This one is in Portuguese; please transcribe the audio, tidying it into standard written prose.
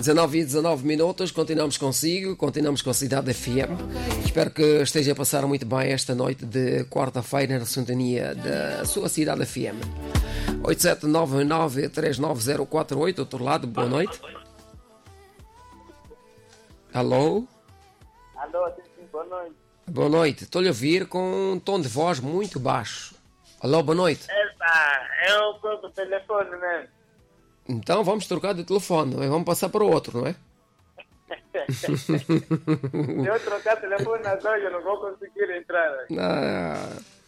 19h19, continuamos consigo, continuamos com a Cidade FM. Espero que esteja a passar muito bem esta noite de quarta-feira na sintonia da sua Cidade FM. 8799-39048, outro lado, boa noite. Alô? Alô, sim, boa noite. Boa noite, estou-lhe a ouvir com um tom de voz muito baixo. Alô, boa noite. É o próprio telefone, né? Então vamos trocar de telefone, não é? Vamos passar para o outro, não é? Se eu trocar telefone agora, eu não vou conseguir entrar. Ah,